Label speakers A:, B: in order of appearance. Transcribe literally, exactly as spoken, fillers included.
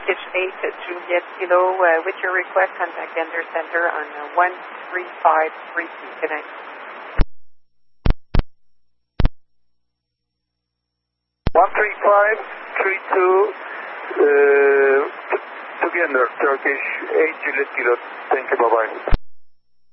A: Turkish eight Juliet Kilo. Uh, with your request, contact Gander Center on uh, one three five three two. Good night.
B: one three five three two, uh, to Gander, Turkish eight Juliet Kilo. Thank you, bye-bye.